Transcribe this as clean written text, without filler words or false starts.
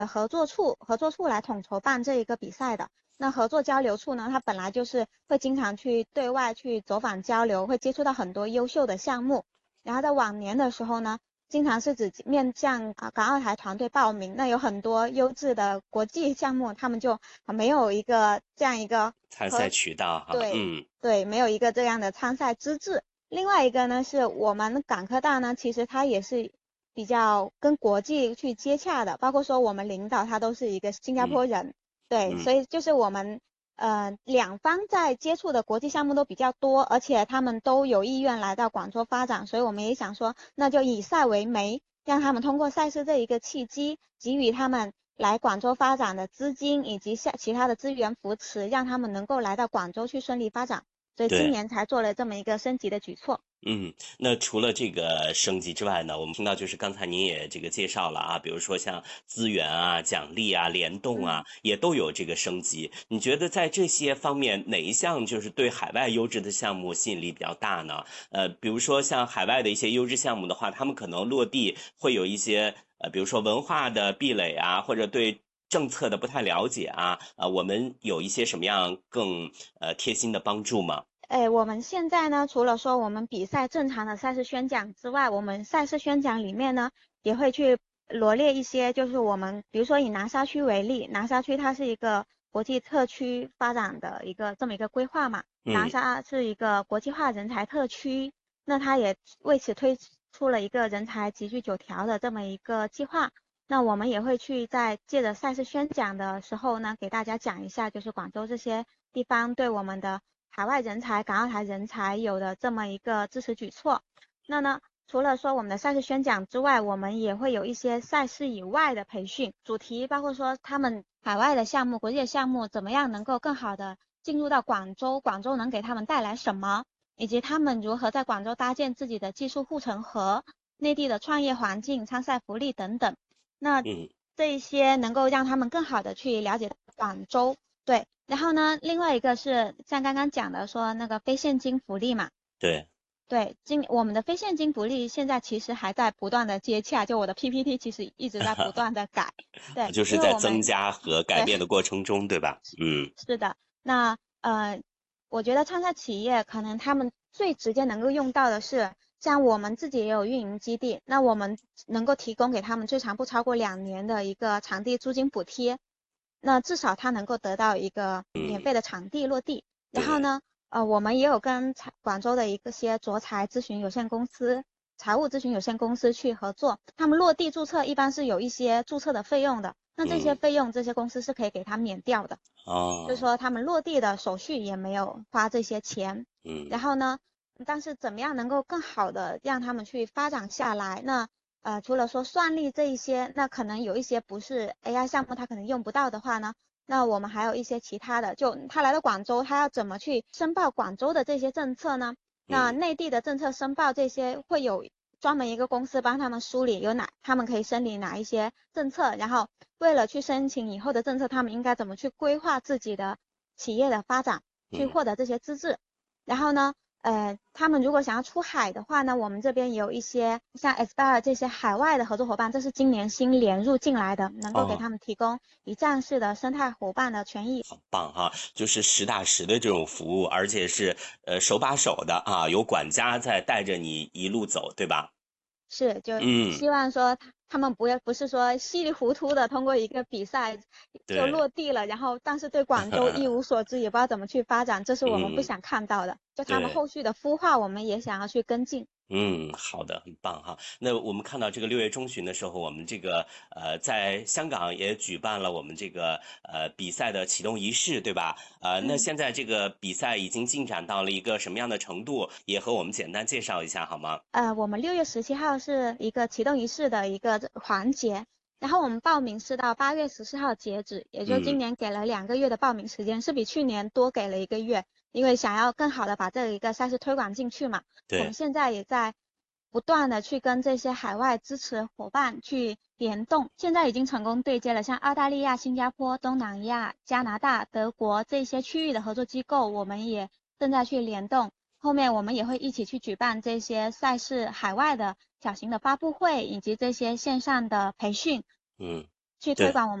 合作处来统筹办这一个比赛的。那合作交流处呢，它本来就是会经常去对外去走访交流，会接触到很多优秀的项目。然后在往年的时候呢，经常是指面向港澳台团队报名，那有很多优质的国际项目，他们就没有一个这样一个参赛渠道哈， 对，没有一个这样的参赛资质。另外一个呢，是我们港科大呢，其实它也是比较跟国际去接洽的，包括说我们领导他都是一个新加坡人，对，所以就是我们两方在接触的国际项目都比较多，而且他们都有意愿来到广州发展，所以我们也想说，那就以赛为媒，让他们通过赛事这一个契机，给予他们来广州发展的资金以及其他的资源扶持，让他们能够来到广州去顺利发展。所以今对。 年才做了这么一个升级的举措。 那除了这个升级之外呢，我们听到就是刚才您也这个介绍了啊，比如说像资源啊、奖励啊、联动啊，也都有这个升级。你觉得在这些方面哪一项就是对海外优质的项目吸引力比较大呢？比如说像海外的一些优质项目的话，他们可能落地会有一些比如说文化的壁垒啊，或者对政策的不太了解啊，我们有一些什么样更贴心的帮助吗？ 我们现在呢，除了说我们比赛正常的赛事宣讲之外，我们赛事宣讲里面呢，也会去罗列一些，就是我们比如说以南沙区为例，南沙区它是一个国际特区发展的这么一个规划嘛，南沙是一个国际化人才特区，那它也为此推出了一个人才集聚9条的这么一个计划。那我们也会去在借着赛事宣讲的时候呢，给大家讲一下，就是广州这些地方对我们的海外人才、港澳台人才有的这么一个支持举措。那呢，除了说我们的赛事宣讲之外，我们也会有一些赛事以外的培训，主题包括说他们海外的项目、国际的项目怎么样能够更好的进入到广州，广州能给他们带来什么，以及他们如何在广州搭建自己的技术护城河、内地的创业环境、参赛福利等等。那这一些能够让他们更好的去了解广州。对，然后呢，另外一个是像刚刚讲的说那个非现金福利嘛， 对， 我们的非现金福利现在其实还在不断的接洽，就我的 PPT 其实一直在不断的改，对， 就是在增加和改变的过程中，对吧？ 是的，那我觉得创赛企业可能他们最直接能够用到的是，像我们自己也有运营基地，那我们能够提供给他们最长不超过2年的一个场地租金补贴，那至少他能够得到一个免费的场地落地。然后呢，我们也有跟广州的一些卓才咨询有限公司、财务咨询有限公司去合作，他们落地注册一般是有一些注册的费用的，那这些费用这些公司是可以给他免掉的。就是说他们落地的手续也没有花这些钱。然后呢，但是怎么样能够更好的让他们去发展下来？那除了说算力这一些，那可能有一些不是 AI 项目，他可能用不到的话呢，那我们还有一些其他的，就他来到广州，他要怎么去申报广州的这些政策呢？那内地的政策申报这些会有专门一个公司帮他们梳理他们可以申领哪一些政策，然后为了去申请以后的政策，他们应该怎么去规划自己的企业的发展，去获得这些资质。然后呢，他们如果想要出海的话呢，我们这边也有一些像 Aspire 这些海外的合作伙伴，这是今年新连入进来的，能够给他们提供一站式的生态伙伴的权益。 好棒哈，就是实打实的这种服务，而且是手把手的啊，有管家在带着你一路走，对吧？ 是，就希望说他们不是说稀里糊涂的通过一个比赛就落地了，然后但是对广州一无所知，也不知道怎么去发展，这是我们不想看到的。就他们后续的孵化，我们也想要去跟进。 好的，很棒哈。那我们看到这个6月中旬的时候，我们这个在香港也举办了我们这个比赛的启动仪式，对吧？那现在这个比赛已经进展到了一个什么样的程度？也和我们简单介绍一下好吗？ 我们6月17号是一个启动仪式的一个环节，然后我们报名是到8月14号截止，也就今年给了2个月的报名时间，是比去年多给了1个月。因为想要更好的把这一个赛事推广进去嘛，我们现在也在不断的去跟这些海外支持伙伴去联动，现在已经成功对接了像澳大利亚、新加坡、东南亚、加拿大、德国这些区域的合作机构，我们也正在去联动，后面我们也会一起去举办这些赛事海外的小型的发布会，以及这些线上的培训。 去推对。 广我们。